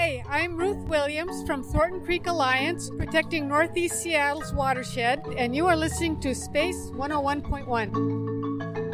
Hey, I'm Ruth Williams from Thornton Creek Alliance, protecting Northeast Seattle's watershed, and you are listening to Space 101.1.